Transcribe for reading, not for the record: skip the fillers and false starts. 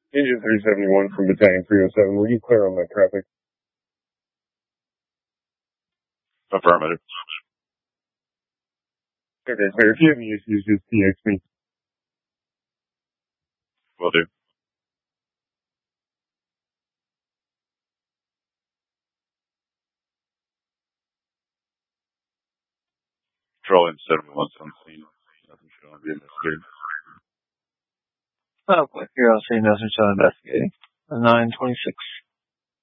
Engine 371 from Battalion 307. Were you clear on that traffic? Affirmative. Okay, clear. If you have any issues, just PX me. Will do. Patrolling 71's on scene. Nothing showing to be investigated. Oh, here I'll say nothing shall investigating. 926.